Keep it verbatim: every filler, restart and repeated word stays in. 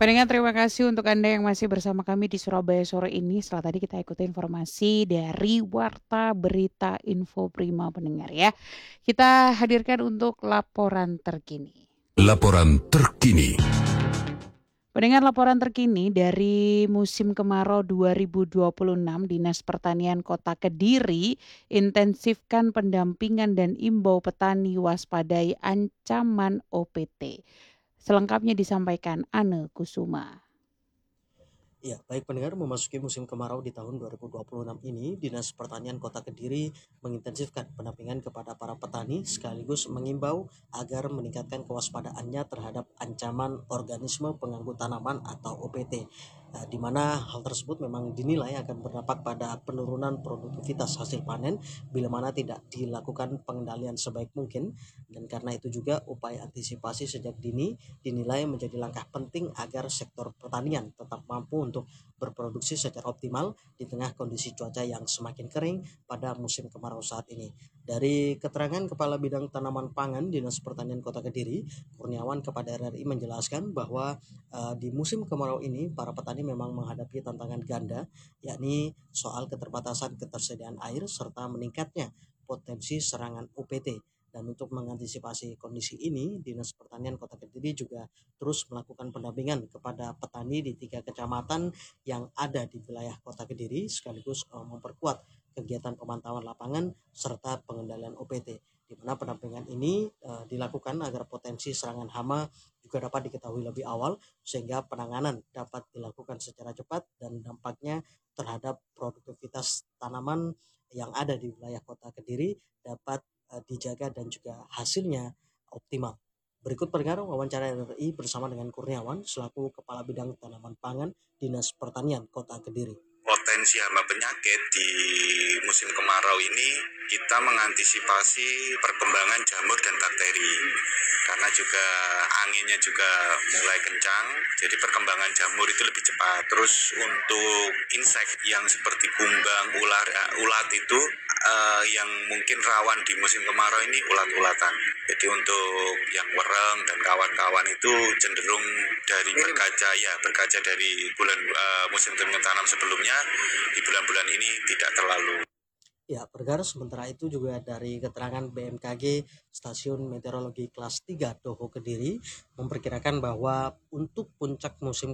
Pendengar, terima kasih untuk Anda yang masih bersama kami di Surabaya sore ini. Setelah tadi kita ikuti informasi dari Warta Berita Info Prima pendengar ya. Kita hadirkan untuk laporan terkini. Laporan terkini. Pendengar, laporan terkini dari musim kemarau dua ribu dua puluh enam, Dinas Pertanian Kota Kediri intensifkan pendampingan dan imbau petani waspadai ancaman O P T. Selengkapnya disampaikan Ane Kusuma. Ya, baik pendengar, memasuki musim kemarau di tahun dua ribu dua puluh enam ini, Dinas Pertanian Kota Kediri mengintensifkan pendampingan kepada para petani sekaligus mengimbau agar meningkatkan kewaspadaannya terhadap ancaman organisme pengganggu tanaman atau O P T. Nah, di mana hal tersebut memang dinilai akan berdampak pada penurunan produktivitas hasil panen bila mana tidak dilakukan pengendalian sebaik mungkin, dan karena itu juga upaya antisipasi sejak dini dinilai menjadi langkah penting agar sektor pertanian tetap mampu untuk berproduksi secara optimal di tengah kondisi cuaca yang semakin kering pada musim kemarau saat ini. Dari keterangan Kepala Bidang Tanaman Pangan Dinas Pertanian Kota Kediri, Kurniawan kepada R R I menjelaskan bahwa uh, di musim kemarau ini para petani memang menghadapi tantangan ganda, yakni soal keterbatasan ketersediaan air serta meningkatnya potensi serangan O P T. Dan untuk mengantisipasi kondisi ini, Dinas Pertanian Kota Kediri juga terus melakukan pendampingan kepada petani di tiga kecamatan yang ada di wilayah Kota Kediri, sekaligus uh, memperkuat kegiatan pemantauan lapangan serta pengendalian O P T, di mana pendampingan ini uh, dilakukan agar potensi serangan hama juga dapat diketahui lebih awal sehingga penanganan dapat dilakukan secara cepat dan dampaknya terhadap produktivitas tanaman yang ada di wilayah Kota Kediri dapat uh, dijaga dan juga hasilnya optimal. Berikut pendengar wawancara R R I bersama dengan Kurniawan selaku Kepala Bidang Tanaman Pangan Dinas Pertanian Kota Kediri. Potensi hama penyakit di musim kemarau ini kita mengantisipasi perkembangan jamur dan bakteri karena juga anginnya juga mulai kencang, jadi perkembangan jamur itu lebih cepat. Terus untuk insek yang seperti kumbang, ular, ulat itu uh, yang mungkin rawan di musim kemarau ini ulat-ulatan. Jadi untuk yang wereng dan kawan-kawan itu cenderung dari berkaca ya berkaca dari bulan uh, musim tanam sebelumnya, di bulan-bulan ini tidak terlalu. Ya, pendengar, sementara itu juga dari keterangan B M K G Stasiun Meteorologi Kelas tiga Doho Kediri memperkirakan bahwa untuk puncak musim